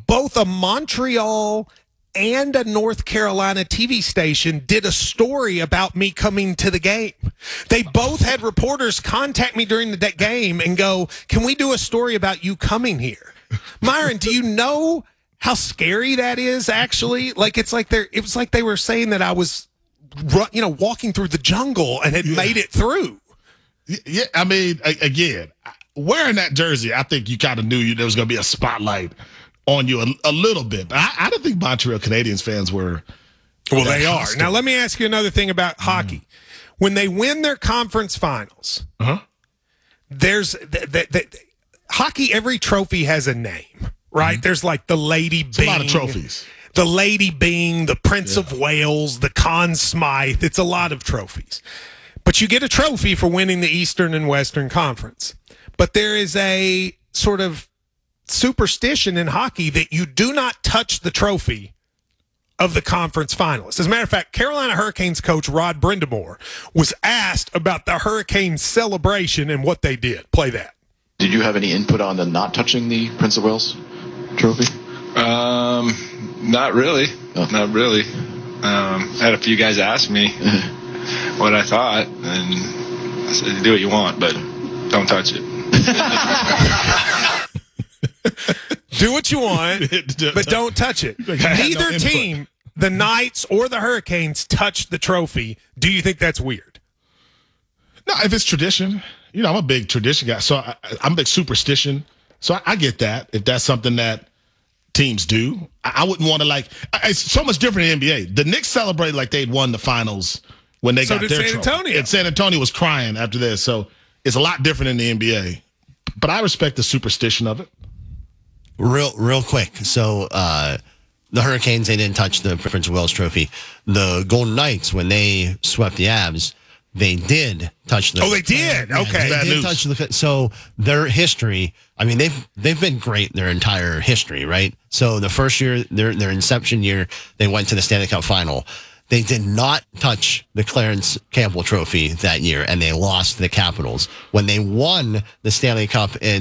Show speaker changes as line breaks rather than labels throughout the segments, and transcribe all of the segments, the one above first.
both a Montreal and a North Carolina TV station did a story about me coming to the game. They both had reporters contact me during the game and go, "Can we do a story about you coming here?" Myron, do you know how scary that is, actually? Like, it was like they were saying that I was, walking through the jungle and had made it through.
Yeah, I mean, again, wearing that jersey, I think you kind of knew there was going to be a spotlight on you a little bit. But I didn't think Montreal Canadiens fans were.
Well, they are. Now, let me ask you another thing about hockey. When they win their conference finals, there's hockey, every trophy has a name, right? There's like the Lady Byng.
A lot of trophies.
The Lady Byng, the Prince of Wales, the Conn Smythe. It's a lot of trophies. But you get a trophy for winning the Eastern and Western Conference. But there is a sort of superstition in hockey that you do not touch the trophy of the conference finalists. As a matter of fact, Carolina Hurricanes coach Rod Brind'Amour was asked about the Hurricanes celebration and what they did. Play that.
Did you have any input on the not touching the Prince of Wales trophy?
Not really.
Oh.
Not really. I had a few guys ask me what I thought, and I said, "Do what you want, but don't touch it."
Do what you want, but don't touch it. Neither team, the Knights or the Hurricanes, touched the trophy. Do you think that's weird?
No, if it's tradition, I'm a big tradition guy. So I'm a big superstition. So I get that. If that's something that teams do, I wouldn't want to it's so much different in the NBA. The Knicks celebrated like they'd won the finals when they got their trophy.
San Antonio.
And San Antonio was crying after this. So it's a lot different in the NBA. But I respect the superstition of it.
Real quick. So the Hurricanes, they didn't touch the Prince of Wales trophy. The Golden Knights, when they swept the Avs, they did touch the.
Oh, they did. Okay,
they did touch the. So their history. I mean, they've been great their entire history, right? So the first year, their inception year, they went to the Stanley Cup final. They did not touch the Clarence Campbell Trophy that year, and they lost to the Capitals. When they won the Stanley Cup in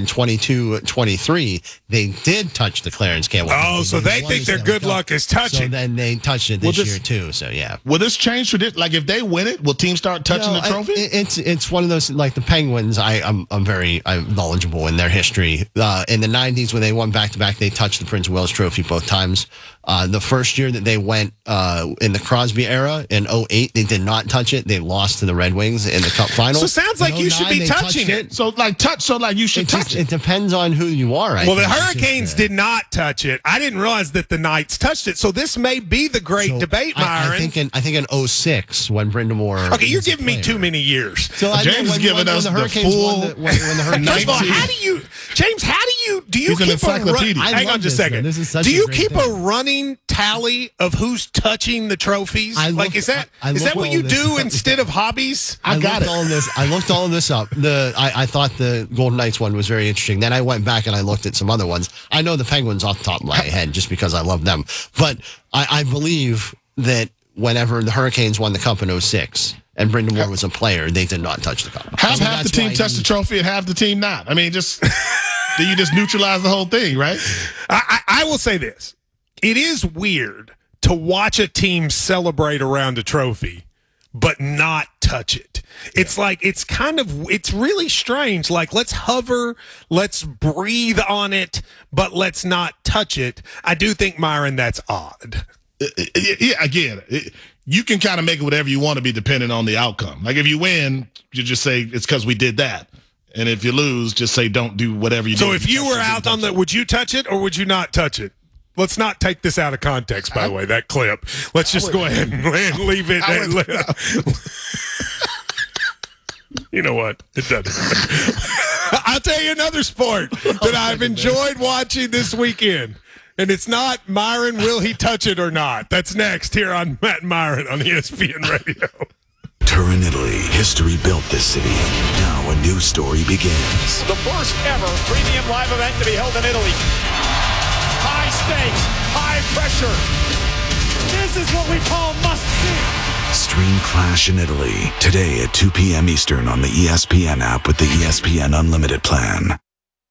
22-23, they did touch the Clarence Campbell Trophy.
Oh, so they think their good luck is touching.
So then they touched it this year, too. So, yeah.
Will this change tradition? Like, if they win it, will teams start touching the trophy?
It's one of those, like the Penguins, I'm very knowledgeable in their history. In the 90s, when they won back-to-back, they touched the Prince of Wales Trophy both times. The first year that they went in the Crosby era in 2008, they did not touch it. They lost to the Red Wings in the Cup final.
So it sounds like you should be touching it.
So you should touch it.
It depends on who you are.
Well, the Hurricanes did not touch it. I didn't realize that the Knights touched it. So this may be the great debate, Myron.
I think in 2006 when Brind'Amour.
Okay, you're giving me too many years.
So
James is giving us the full.
When the Hurricanes.
First of all, James, do you keep a run? Hang on just a second. Do you keep a running tally of who's touching the trophies? Is that what you do instead of hobbies?
I looked all of this up. I thought the Golden Knights one was very interesting. Then I went back and I looked at some other ones. I know the Penguins off the top of my head just because I love them. But I believe that whenever the Hurricanes won the Cup in 2006 and Brind'Amour was a player, they did not touch the Cup.
Half the team touched the trophy and half the team not. I mean, then you just neutralize the whole thing, right?
I will say this. It is weird to watch a team celebrate around a trophy but not touch it. It's like, it's really strange. Like, let's hover, let's breathe on it, but let's not touch it. I do think, Myron, that's odd.
Yeah, again, you can kind of make it whatever you want to be depending on the outcome. Like, if you win, you just say it's because we did that. And if you lose, just say don't do whatever you do.
So if you were out on would you touch it or would you not touch it? Let's not take this out of context, by the way, that clip. Let's just go ahead and leave it. You know what? It doesn't. I'll tell you another sport that I've enjoyed watching this weekend. And it's not Myron, will he touch it or not? That's next here on Matt and Myron on ESPN Radio.
Turin, Italy. History built this city. Now a new story begins.
The first ever premium live event to be held in Italy. High stakes, high pressure. This is what we call must-see.
Stream Clash in Italy today at 2 p.m. Eastern on the ESPN app with the ESPN Unlimited plan.